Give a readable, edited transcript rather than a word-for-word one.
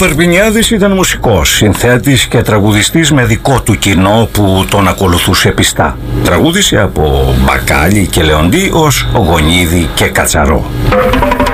Περπινιάδης ήταν μουσικός, συνθέτης και τραγουδιστής με δικό του κοινό που τον ακολουθούσε πιστά. Τραγούδισε από Μπακάλι και Λεοντή ως Γονίδη και Κατσαρό.